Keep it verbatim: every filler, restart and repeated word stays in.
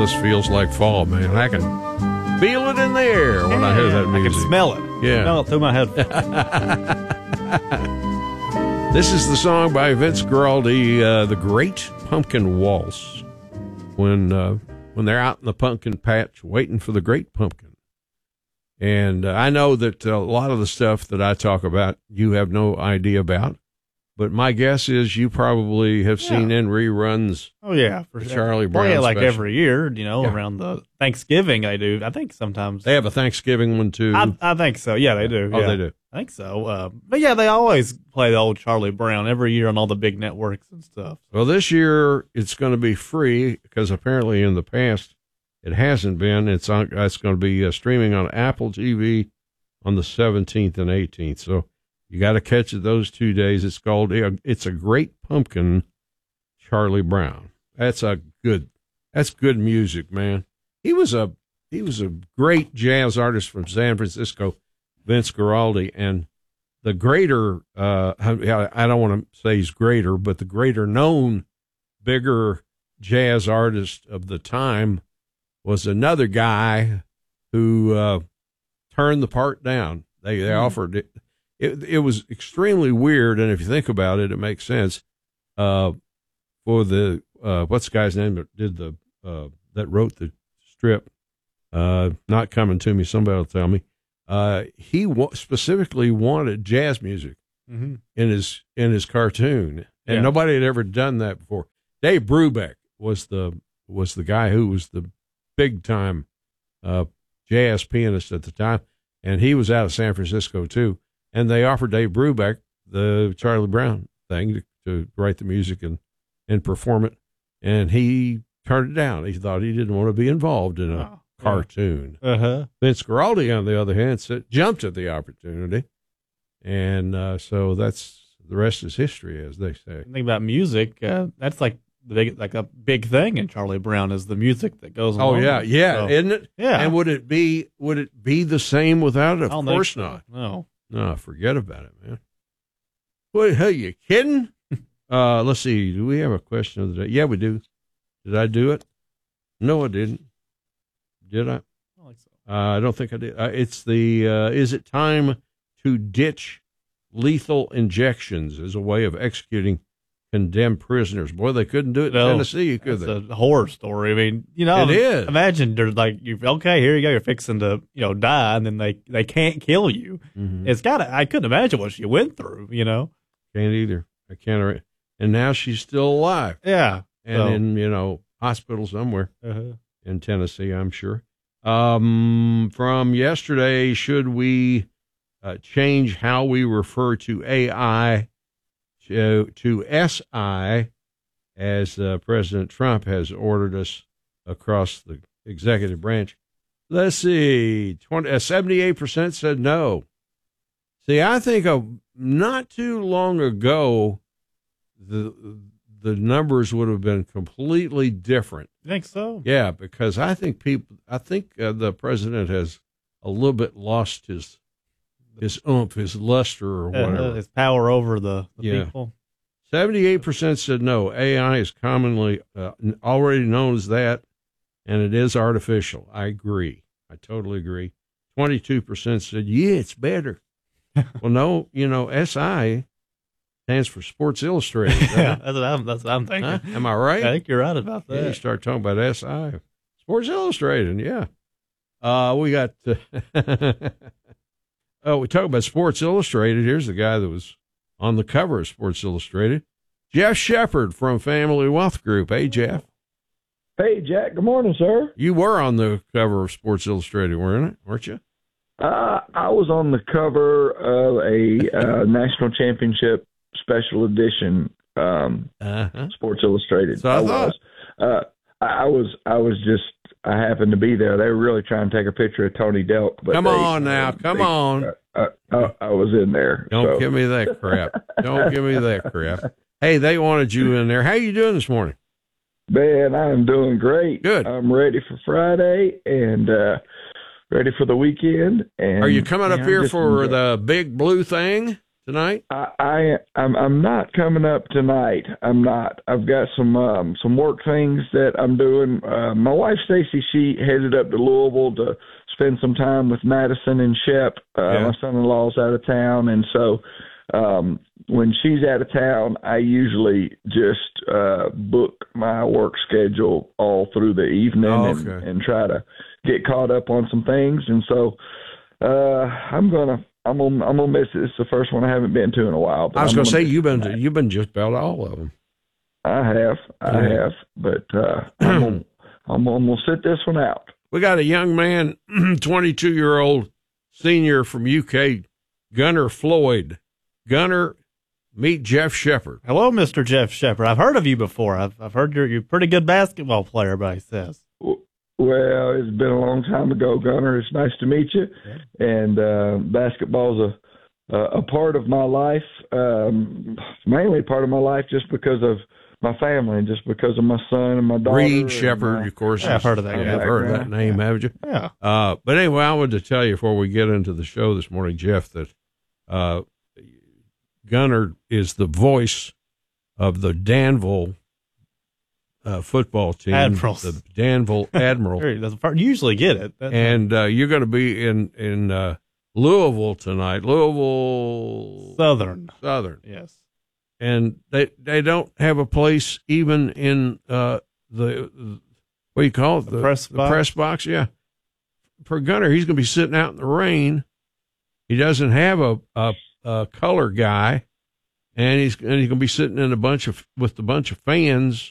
this feels like fall, man. I can feel it in the air when yeah, I hear that music. I can smell it. Yeah. Smell it through my head. This is the song by Vince Guaraldi, uh, The Great Pumpkin Waltz. When uh, when they're out in the pumpkin patch waiting for the great pumpkin. And uh, I know that a lot of the stuff that I talk about, you have no idea about. But my guess is you probably have seen yeah. in reruns. Oh, yeah. For the sure. Charlie Brown well, yeah, like special. every year, you know, yeah. around the Thanksgiving, I do. I think sometimes. They have a Thanksgiving one, too. I, I think so. Yeah, they do. Oh, yeah. they do. I think so. Uh, but, yeah, they always play the old Charlie Brown every year on all the big networks and stuff. Well, this year it's going to be free because apparently in the past it hasn't been. It's on, it's going to be uh, streaming on Apple T V on the seventeenth and eighteenth. So you got to catch it those two days. It's called It's a Great Pumpkin, Charlie Brown. That's a good, that's good music, man. He was a, he was a great jazz artist from San Francisco, Vince Guaraldi, and the greater, uh, I don't want to say he's greater, but the greater known, bigger jazz artist of the time was another guy who uh, turned the part down. They, they mm. offered it. It, it was extremely weird, and if you think about it, it makes sense. Uh, for the uh, what's the guy's name that did the uh, that wrote the strip? Uh, not coming to me. Somebody will tell me. Uh, he wa- specifically wanted jazz music mm-hmm. in his in his cartoon, and yeah. nobody had ever done that before. Dave Brubeck was the was the guy who was the big time uh, jazz pianist at the time, and he was out of San Francisco too. And they offered Dave Brubeck the Charlie Brown thing to, to write the music and, and perform it. And he turned it down. He thought he didn't want to be involved in a oh, cartoon. Yeah. Uh-huh. Vince Guaraldi, on the other hand, said, jumped at the opportunity. And uh, so that's the rest is history, as they say. Think about music. Uh, that's like the big, like a big thing in Charlie Brown is the music that goes along. Oh, yeah. Yeah. So, isn't it? Yeah. And would it be, would it be the same without it? Of course so. not. No. No, forget about it, man. What, are you kidding? uh, let's see. Do we have a question of the day? Yeah, we do. Did I do it? No, I didn't. Did I? I don't think so. Uh, I don't think I did. Uh, it's the, uh, is it time to ditch lethal injections as a way of executing condemned prisoners? Boy, they couldn't do it in no, Tennessee, could they? It's a horror story. I mean, you know, it is. Imagine they're like, you okay, here you go, you're fixing to, you know, die, and then they, they can't kill you. Mm-hmm. It's gotta, I couldn't imagine what she went through, you know? Can't either. I can't. And now she's still alive. Yeah. And so. in, you know, hospital somewhere uh-huh. in Tennessee, I'm sure. Um, from yesterday, should we uh, change how we refer to A I to, to S I, as uh, President Trump has ordered us across the executive branch? Let's see, twenty, uh, seventy-eight percent said no. See, I think of not too long ago, the the numbers would have been completely different. You think so? Yeah, because I think people, I think uh, the president has a little bit lost his his oomph, his luster, or whatever. Uh, his power over the, the yeah. people. seventy-eight percent said no. A I is commonly uh, already known as that, and it is artificial. I agree. I totally agree. twenty-two percent said, yeah, it's better. Well, no, you know, S I stands for Sports Illustrated. Right? Yeah, that's what I'm, that's what I'm thinking. Huh? Am I right? I think you're right about that. Yeah, you start talking about S I. Sports Illustrated, yeah. Uh, we got, uh, oh, we talk about Sports Illustrated. Here's the guy that was on the cover of Sports Illustrated, Jeff Shepard from Family Wealth Group. Hey, Jeff. Hey, Jack. Good morning, sir. You were on the cover of Sports Illustrated, weren't it? Weren't you? Uh, I was on the cover of a uh, national championship special edition um, uh-huh. Sports Illustrated. So I, I was. Uh, I was. I was just. I happened to be there. They were really trying to take a picture of Tony Delk. But come they, on now, come they, on. Uh, uh, I was in there. Don't so. give me that crap. Don't give me that crap. Hey, they wanted you in there. How you doing this morning? Man, I'm doing great. Good. I'm ready for Friday and uh, ready for the weekend. And are you coming up man, here for the big blue thing tonight? I, I I'm I'm not coming up tonight. I'm not. I've got some um, some work things that I'm doing. Uh, my wife Stacy, she headed up to Louisville to spend some time with Madison and Shep. Uh, Yeah. My son-in-law's out of town, and so um, when she's out of town, I usually just uh, book my work schedule all through the evening Oh, and, okay. and try to get caught up on some things. And so uh, I'm gonna. I'm gonna, I'm gonna miss it. It's the first one I haven't been to in a while. But I was I'm going to say miss you've been it. you've been just about all of them. I have, I Yeah. have, but uh, I'm gonna, I'm gonna I'm gonna sit this one out. We got a young man, twenty-two year old senior from U K, Gunnar Floyd. Gunnar, meet Jeff Shepard. Hello, Mister Jeff Shepard. I've heard of you before. I've I've heard you're you're a pretty good basketball player. Everybody says. Well, it's been a long time ago, Gunnar. It's nice to meet you. Yeah. And uh, basketball's a, a a part of my life, um, mainly part of my life, just because of my family and just because of my son and my daughter. Reed and Shepard, my- of course. Yeah, I've heard of that You've guy. heard of that name, Yeah. haven't you? Yeah. Uh, but anyway, I wanted to tell you before we get into the show this morning, Jeff, that uh, Gunnar is the voice of the Danville uh, football team. Admirals. The Danville Admiral. Sure, that's part- usually get it. That's And uh, you're going to be in, in uh, Louisville tonight. Louisville Southern. Southern. Yes. And they they don't have a place even in uh, the, what do you call it? The press the box? press box, yeah. For Gunnar, he's going to be sitting out in the rain. He doesn't have a, a, a color guy, and he's and he's going to be sitting in a bunch of with a bunch of fans